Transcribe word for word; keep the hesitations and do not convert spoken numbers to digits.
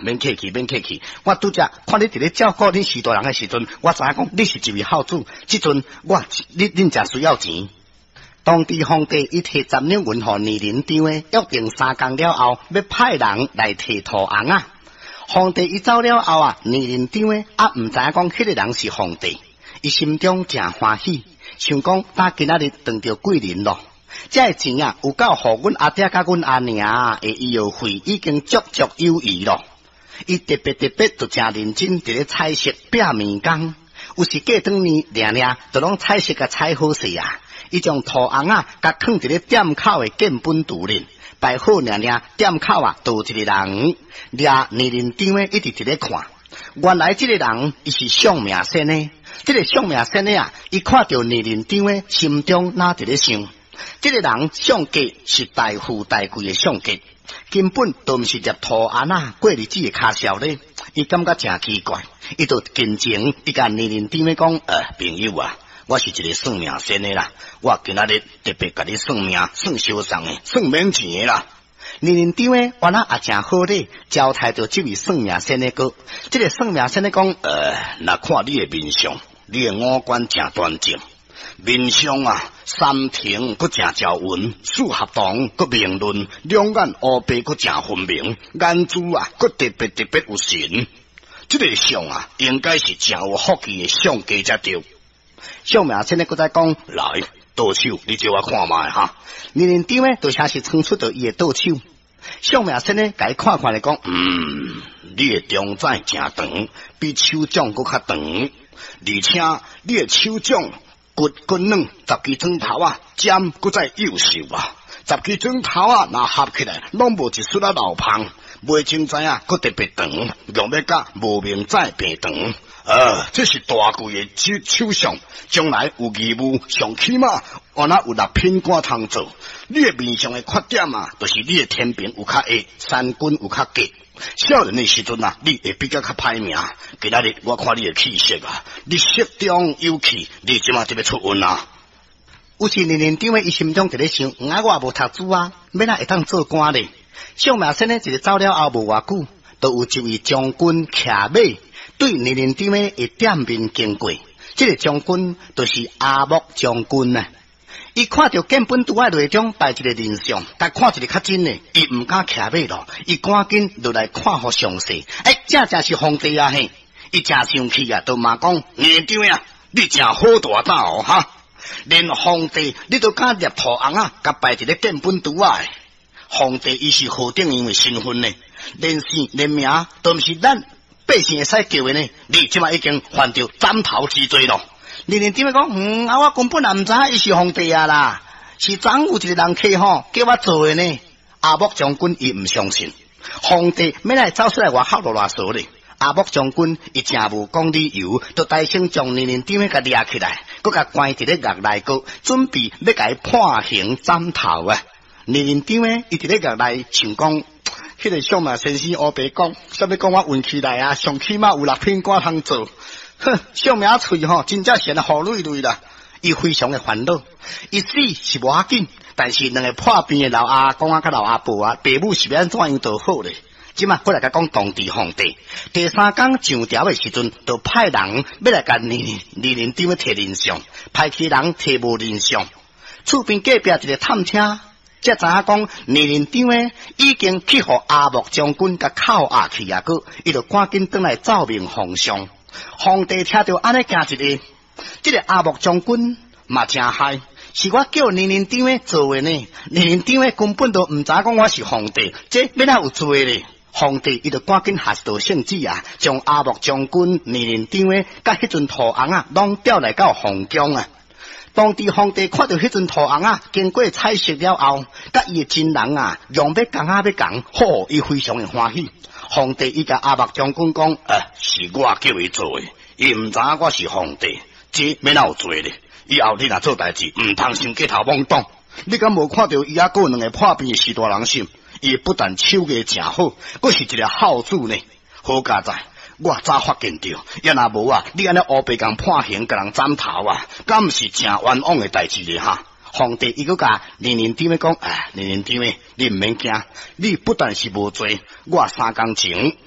免客气，免客气。我拄则看你伫咧照顾恁许大人的时阵，我知影讲你是一位孝子。即阵我恁恁真需要钱。当地皇帝伊摕十两银互年龄长的，约定三工了后，要派人来摕土红啊。皇帝伊走了后啊，年龄长的啊毋知影讲迄个人是皇帝，伊心中真欢喜，想讲打今仔日碰到贵人咯。这钱啊，有够互阮阿爹甲阮阿娘的医药费已经足足有余咯。伊特别特别就真认真伫咧彩色拼面工，有时过当年掠掠，就拢彩色甲彩好势啊。伊将土红啊，甲放伫咧店口的建本图里，摆好掠掠，店口啊，都有一个人掠年龄长的一直伫咧看。原来这个人伊是相命先的，这个相命先的啊，伊看到年龄长的，心中哪伫咧想？这个人相格是大富大贵的相格，根本都毋是入土安啊过日子的卡销咧。伊感觉真奇怪，伊就近前伊甲年龄长的讲：呃，朋友啊，我是一个算命先的啦，我今仔日特别甲你算命，算小送的，算免钱的啦。年龄长的原来也真好咧，交代着这位算命先的哥。这个算命先的讲：呃，若看你的面相，你的五官真端正。面相啊，三庭佫正招云，四合堂佫明论，两眼乌白佫正分明，眼珠啊佫特别特别有神。这个相啊，应该是真有福气的相家才对。相命先呢佫再讲，来倒手，你借我看卖哈。年龄长呢，就像是创出着伊的倒手。相命先呢，甲伊看看来讲，嗯，你的中指真长，比手掌佫较长，而且你的手掌。骨骨软，十支砖头啊，尖搁再幼秀啊，十支砖头啊，若合起来，拢无一丝啊老胖，袂清知啊，搁特别长，用要甲无名指变长。呃，这是大贵的手手相，将来有义务上起码，原来有六品官通做。你的面上的缺点啊，就是你的天平有较下，三军有较低。少年的时阵啊，你会比较较歹命。今仔日我看你的气色啊，你色中有气，你即马就要出运啊。有时年龄长的伊心中伫咧想，啊我也无读书啊，要哪会当做官咧？相命先呢，一个走了后无偌久，都有一位将军骑马对年龄长的会店面经过。这个将军就是阿木将军啊。伊看到根本拄爱内中摆一个人像，但看一个较真诶，伊毋敢骑马咯，伊赶紧落来看互详细。哎，这正是皇帝啊嘿！伊真生气啊，就骂讲：年长啊，你真好大胆哦哈！连皇帝你都敢捏土红啊，甲摆一个根本拄爱。皇帝伊是何等样诶身份呢？连姓连名都毋是咱百姓会使叫诶呢。你即马已经犯着斩头之罪咯。年龄长讲，嗯，啊，我根本也毋知伊是皇帝啊啦，是怎有一个人客吼叫我做的呢？阿木将军伊毋相信，皇帝要来走出来外口啰啰嗦咧。阿木将军伊真无讲理由，就大声将年龄长甲抓起来，佮甲关伫咧狱内个，准备要甲伊判刑斩头啊！年龄长诶，伊伫咧狱内想讲，迄个相马先生乌白讲，啥物讲我运气来啊，上起码有六品官通做。哼，相命嘴吼，真正显得好累累啦。伊非常的烦恼，伊死是无要紧，但是两个破病的老阿公啊、甲老阿婆啊，爸母是要安怎样都好咧。即马过来甲讲当地皇帝，第三天上朝的时阵，就派人要来甲年年龄长的摕人相，派去人摕无人相。厝边隔壁一个探听，才知影讲年龄长的已经去互阿木将军甲扣押去啊，个伊就赶紧转来奏明皇上。皇帝听到安尼惊一个，这个阿木将军嘛真害，是我叫年龄长的做的呢。年龄长的根本都毋知讲我是皇帝，这要哪有做咧？皇帝伊就赶紧下一道圣旨啊，将阿木将军、年龄长的甲迄阵土红啊，拢调来到皇宫啊。当地皇帝看到迄阵土红啊，经过彩色了后，甲伊的真人啊，用要讲啊要讲，好，伊非常的欢喜。皇帝伊甲阿木将军讲，呃，是我叫伊做的，伊毋知影我是皇帝，这要哪有做咧？以后你若做代志，毋通先过头懵懂。你敢无看到伊啊？个两个破病的士大人心？伊不但手艺真好，佫是一个孝子呢。好佳哉！我早发现着，要若无啊，你安尼乌白共判刑，甲人斩头啊，敢毋是真冤枉的代志咧哈！皇帝伊佫甲年龄长的讲，哎，年龄长的，你毋免惊，你不但是无罪，我三工前